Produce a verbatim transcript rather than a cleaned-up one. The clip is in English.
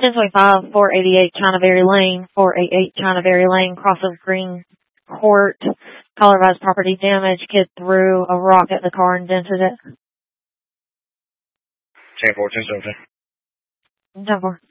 ten twenty-five, four eighty-eight Chinaberry Lane, four eighty-eight Chinaberry Lane, cross of Green Court, Colorado property damage. Kid threw a rock at the car and dented it. ten four, ten seventeen. ten four.